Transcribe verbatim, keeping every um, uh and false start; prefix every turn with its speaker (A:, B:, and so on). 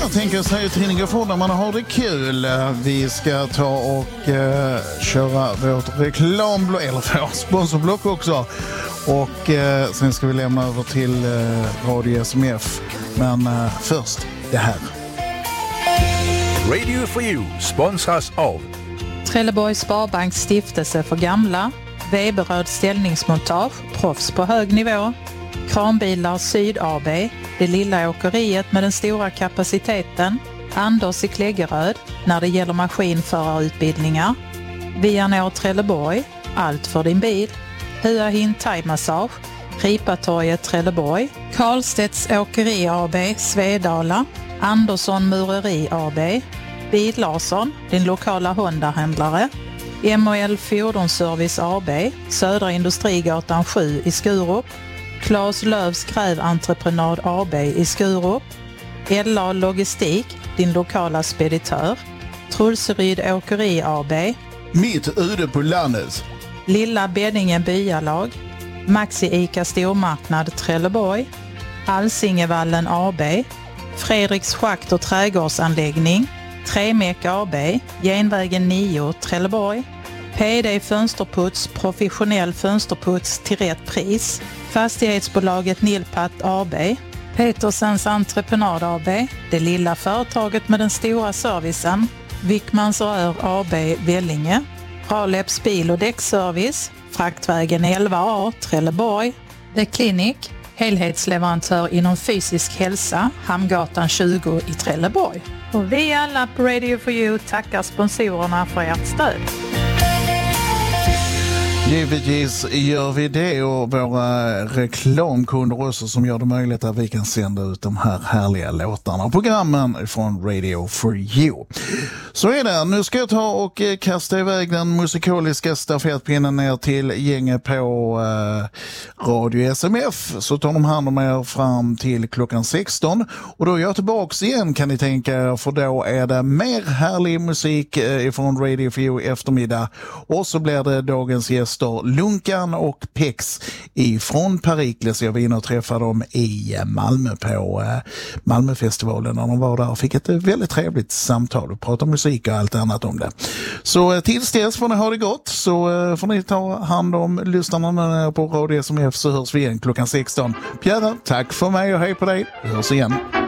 A: jag tänker säga tidningar för när man har det kul. Vi ska ta och eh, köra vårt reklamblock, eller vår sponsorblock också. Och eh, sen ska vi lämna över till eh, Radio S M F. Men eh, först det här.
B: Radio for You sponsras av
C: Trelleborgs Sparbanks stiftelse för gamla, Weberöd ställningsmontage, proffs på hög nivå, Kranbilar Syd A B, det lilla åkeriet med den stora kapaciteten, Anders i Kläggeröd när det gäller maskinförarutbildningar, Vianor Trelleborg, allt för din bil, Hua Hin Thai Massage, Ripatorget Trelleborg, Karlstedts Åkeri A B, Svedala, Andersson Mureri A B, Bil Larsson, din lokala Honda-händlare, M och L Fordonsservice A B, Södra Industrigatan sju i Skurup, Claes Lövs Gräventreprenad A B i Skurup, L A Logistik, din lokala speditör, Trulseryd Åkeri A B,
A: Mitt ute på landet,
C: Lilla Beddinge Byalag, Maxi Ica Stormarknad Trelleborg, Alsingevallen A B, Fredriks Schakt och trädgårdsanläggning, Tremek A B, Genvägen nio Trelleborg, P D Fönsterputs, professionell fönsterputs till rätt pris, Fastighetsbolaget Nilpat A B, Petersens Entreprenad A B, det lilla företaget med den stora servicen, Wickmans Rör A B Vellinge, Raleps bil- och däckservice, Fraktvägen elva A Trelleborg, The Clinic, helhetsleverantör inom fysisk hälsa, Hamngatan tjugo i Trelleborg. Och vi alla på Radio for You tackar sponsorerna för ert stöd.
A: Givetvis gör vi det, och våra reklamkunder också som gör det möjligt att vi kan sända ut de här härliga låtarna och programmen från Radio for You. Så är det. Nu ska jag ta och kasta iväg den musikaliska stafettpinnen ner till gänget på eh, Radio S M F. Så tar de hand om er fram till klockan sexton. Och då är jag tillbaks igen, kan ni tänka er, för då är det mer härlig musik eh, från Radio for You i eftermiddag. Och så blir det dagens gäster Lunkan och Pex ifrån Perikles. Jag var inne och träffade dem i Malmö på eh, Malmöfestivalen när de var där och fick ett väldigt trevligt samtal och pratade musik och allt annat om det. Så eh, tills dess får ni ha det gott, så eh, får ni ta hand om lyssnarna på Radio S M F, så hörs vi igen klockan sexton. Pierre, tack för mig och hej på dig. Vi hörs igen.